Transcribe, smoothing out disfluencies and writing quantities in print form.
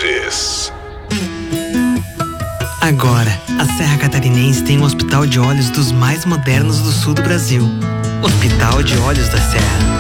3. Agora, a Serra Catarinense tem um hospital de olhos dos mais modernos do sul do Brasil. Hospital de Olhos da Serra.